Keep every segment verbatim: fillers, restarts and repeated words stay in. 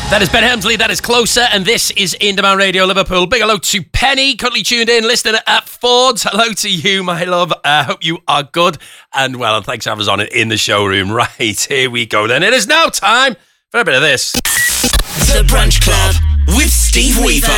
That is Ben Hemsley, that is Closer, and this is In Demand Radio Liverpool. Big hello to Penny, currently tuned in, listening at Ford's. Hello to you, my love. I uh, hope you are good and well, and thanks for having us on it in the showroom. Right, here we go then. It is now time for a bit of this. The Brunch Club with Steve Weaver.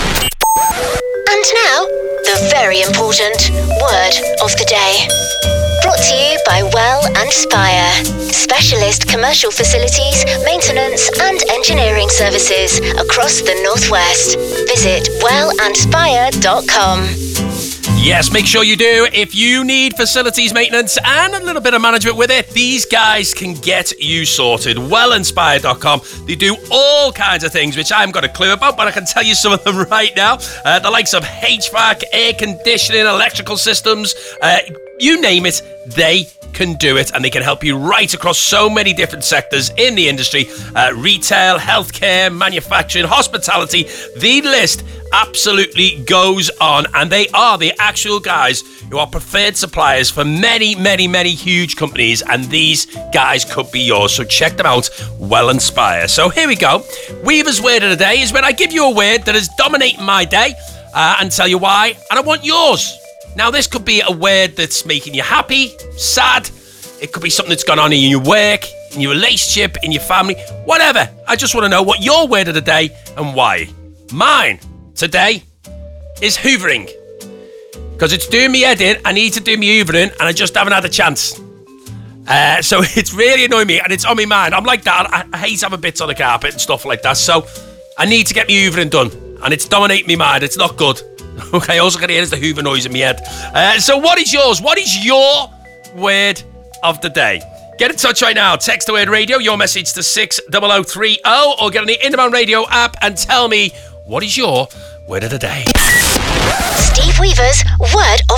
And now, the very important word of the day. Brought to you by Well and Spire. Specialist commercial facilities, maintenance and engineering services across the Northwest. Visit well and spire dot com. Yes, make sure you do. If you need facilities maintenance and a little bit of management with it, these guys can get you sorted. well and spire dot com. They do all kinds of things, which I haven't got a clue about, but I can tell you some of them right now. Uh, the likes of H V A C, air conditioning, electrical systems, uh, you name it, they can do it, and they can help you right across so many different sectors in the industry. Uh, retail, healthcare, manufacturing, hospitality. The list absolutely goes on, and they are the actual guys who are preferred suppliers for many, many, many huge companies, and these guys could be yours. So check them out, Well and Spire. So here we go. Weaver's word of the day is when I give you a word that is dominating my day uh, and tell you why, and I want yours. Now, this could be a word that's making you happy, sad. It could be something that's gone on in your work, in your relationship, in your family, whatever. I just want to know what your word of the day and why. Mine today is hoovering. Because it's doing me head in. I need to do me hoovering, and I just haven't had a chance. Uh, so it's really annoying me, and it's on my mind. I'm like that. I, I hate having bits on the carpet and stuff like that. So I need to get me hoovering done, and it's dominating my mind. It's not good. Okay, all I can hear is the hoover noise in my head. Uh, so what is yours? What is your word of the day? Get in touch right now. Text the word radio, your message to six oh oh three oh, or get on the In Demand Radio app and tell me what is your word of the day. Steve Weaver's word of